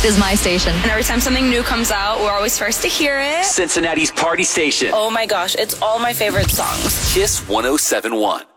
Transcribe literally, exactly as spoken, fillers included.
is my station. And every time something new comes out, we're always first to hear it. Cincinnati's party station. Oh my gosh, it's all my favorite songs. Kiss one oh seven point one.